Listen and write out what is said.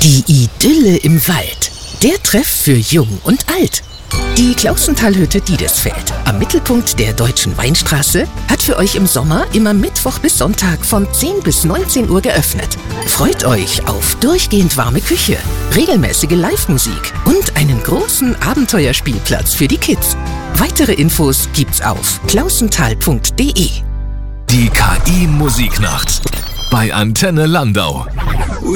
Die Idylle im Wald. Der Treff für Jung und Alt. Die Klausenthalhütte Diedesfeld am Mittelpunkt der Deutschen Weinstraße hat für euch im Sommer immer Mittwoch bis Sonntag von 10 bis 19 Uhr geöffnet. Freut euch auf durchgehend warme Küche, regelmäßige Live-Musik und einen großen Abenteuerspielplatz für die Kids. Weitere Infos gibt's auf klausenthal.de. Die KI Musiknacht bei Antenne Landau.